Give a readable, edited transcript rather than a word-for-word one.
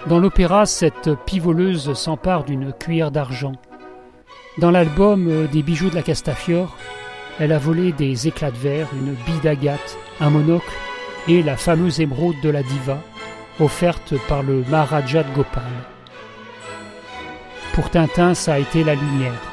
Dans l'opéra, cette pivoleuse s'empare d'une cuillère d'argent. Dans l'album des bijoux de la Castafiore, elle a volé des éclats de verre, une bille d'agate, un monocle et la fameuse émeraude de la diva, offerte par le Maharaja de Gopal. Pour Tintin, ça a été la lumière.